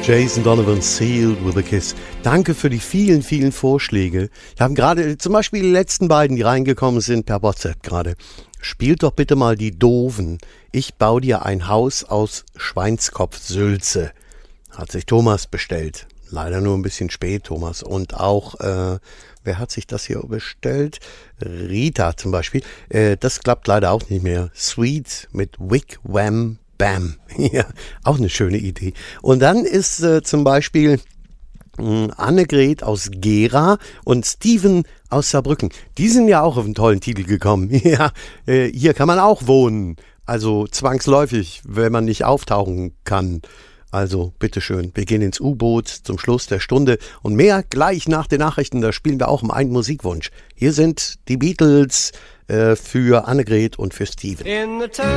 Jason Donovan, Sealed with a Kiss. Danke für die vielen, vielen Vorschläge. Wir haben gerade zum Beispiel die letzten beiden, die reingekommen sind per WhatsApp gerade. Spielt doch bitte mal die Doofen. Ich baue dir ein Haus aus Schweinskopfsülze. Hat sich Thomas bestellt. Leider nur ein bisschen spät, Thomas. Und auch, wer hat sich das hier bestellt? Rita zum Beispiel. Das klappt leider auch nicht mehr. Sweet mit Wick Wham Bam. Ja, auch eine schöne Idee. Und dann ist zum Beispiel Annegret aus Gera und Steven aus Saarbrücken. Die sind ja auch auf einen tollen Titel gekommen. Ja, hier kann man auch wohnen. Also zwangsläufig, wenn man nicht auftauchen kann. Also, bitteschön, wir gehen ins U-Boot zum Schluss der Stunde und mehr gleich nach den Nachrichten, da spielen wir auch um einen Musikwunsch. Hier sind die Beatles für Annegret und für Steven.